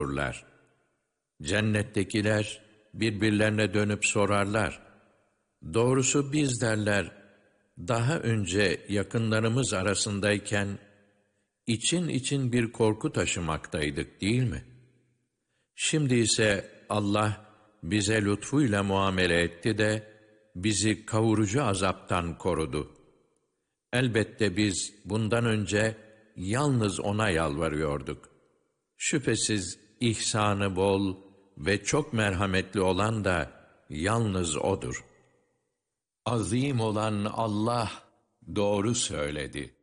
olurlar. Cennettekiler birbirlerine dönüp sorarlar. Doğrusu biz derler, daha önce yakınlarımız arasındayken için için bir korku taşımaktaydık değil mi? Şimdi ise Allah bize lütfuyla muamele etti de bizi kavurucu azaptan korudu. Elbette biz bundan önce yalnız O'na yalvarıyorduk. Şüphesiz ihsanı bol ve çok merhametli olan da yalnız O'dur. Azim olan Allah doğru söyledi.